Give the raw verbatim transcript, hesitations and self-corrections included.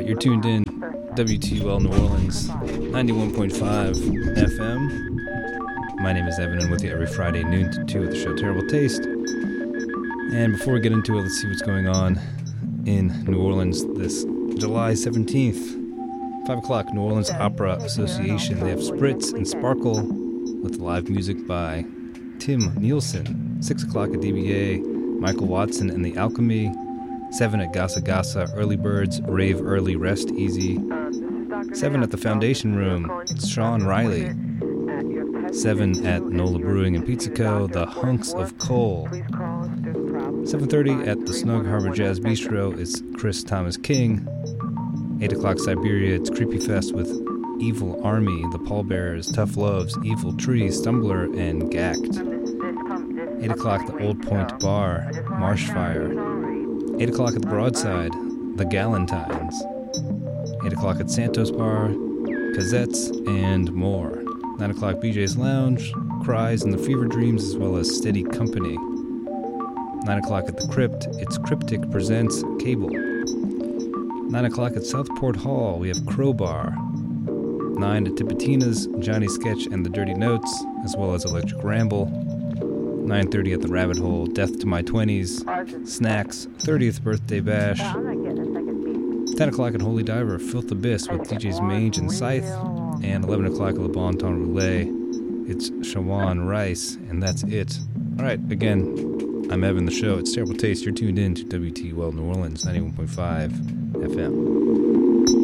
you're tuned in W T U L New Orleans, ninety-one point five F M. My name is Evan, and with you every Friday noon to two with the show Terrible Taste. And before we get into it, let's see what's going on in New Orleans this July seventeenth. five o'clock, New Orleans Opera Association. They have Spritz and Sparkle with live music by Tim Nielsen. six o'clock at D B A, Michael Watson and the Alchemy. seven at Gasa Gasa, Early Birds, Rave Early, Rest Easy. seven at the Foundation Room, it's Sean Riley. seven at Nola Brewing and Pizza Co., The Hunks of Coal. seven thirty at the Snug Harbor Jazz Bistro, it's Chris Thomas King. eight o'clock Siberia, it's Creepy Fest with Evil Army, The Pallbearers, Tough Loves, Evil Tree, Stumbler, and Gacked. eight o'clock the Old Point Bar, Marshfire. eight o'clock at the Broadside, The Galentines. eight o'clock at Santos Bar, Cazette's, and more. nine o'clock B J's Lounge, Cries and the Fever Dreams, as well as Steady Company. nine o'clock at the Crypt, it's Cryptic Presents Cable. nine o'clock at Southport Hall, we have Crowbar. nine at Tipitina's, Johnny Sketch and the Dirty Notes, as well as Electric Ramble. nine thirty at the Rabbit Hole, Death to My twenties, Snacks, thirtieth Birthday Bash. ten o'clock at Holy Diver, Filth Abyss with D Js Mange and Scythe. And eleven o'clock at Le Bon Ton Roulette, it's Shawan Rice, and that's it. Alright, again, I'm Evan, the show. It's Terrible Taste. You're tuned in to W T U L New Orleans, ninety-one point five F M.